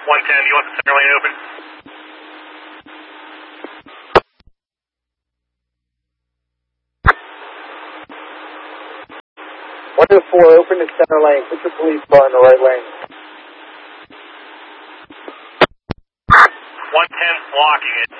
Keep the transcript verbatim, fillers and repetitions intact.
one ten, do you want the center lane open? one to four, open the center lane. Put your police car in the right lane. one ten, blocking it.